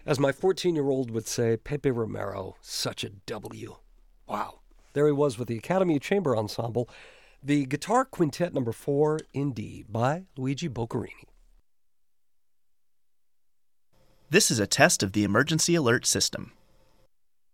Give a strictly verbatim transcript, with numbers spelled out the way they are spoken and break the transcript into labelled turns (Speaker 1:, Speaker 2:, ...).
Speaker 1: As my fourteen-year-old would say, Pepe Romero, such a W. Wow. There he was with the Academy Chamber Ensemble, the Guitar Quintet number four in D by Luigi Boccherini.
Speaker 2: This is a test of the emergency alert system.